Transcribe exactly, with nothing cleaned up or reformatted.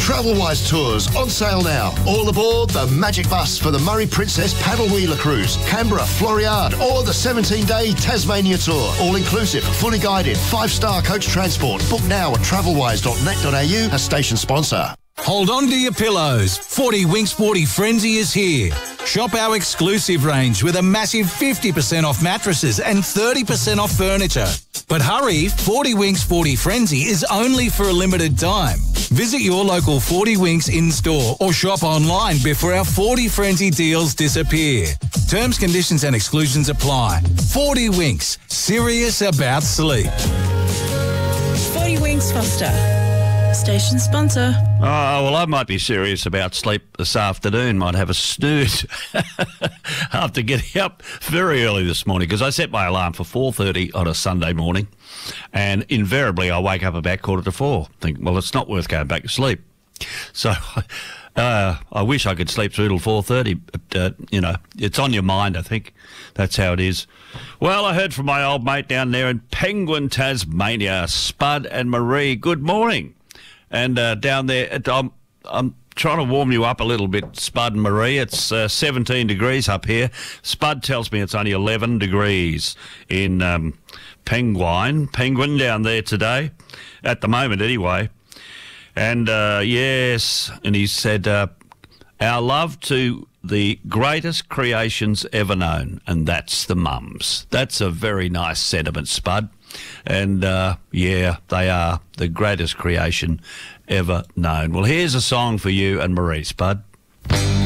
Travelwise Tours on sale now. All aboard the Magic Bus for the Murray Princess Paddle Wheeler Cruise, Canberra, Floriade, or the seventeen-day Tasmania Tour. All inclusive, fully guided, five-star coach transport. Book now at travelwise dot net dot a u, a station sponsor. Hold on to your pillows. forty Winks forty Frenzy is here. Shop our exclusive range with a massive fifty percent off mattresses and thirty percent off furniture. But hurry, forty Winks forty Frenzy is only for a limited time. Visit your local forty Winks in-store or shop online before our forty Frenzy deals disappear. Terms, conditions and exclusions apply. forty Winks, serious about sleep. forty Winks Foster. Station sponsor. Oh, well, I might be serious about sleep this afternoon. Might have a snooze after getting up very early this morning because I set my alarm for four thirty on a Sunday morning, and invariably I wake up about quarter to four. Think, well, it's not worth going back to sleep. So uh, I wish I could sleep through till four thirty, but, uh, you know, it's on your mind, I think. That's how it is. Well, I heard from my old mate down there in Penguin, Tasmania, Spud and Marie. Good morning. And uh, down there, I'm, I'm trying to warm you up a little bit, Spud and Marie. It's uh, seventeen degrees up here. Spud tells me it's only eleven degrees in um, Penguin, Penguin down there today, at the moment anyway. And uh, yes, and he said, uh, our love to the greatest creations ever known, and that's the mums. That's a very nice sentiment, Spud. And, uh, yeah, they are the greatest creation ever known. Well, here's a song for you and Marie, Spud.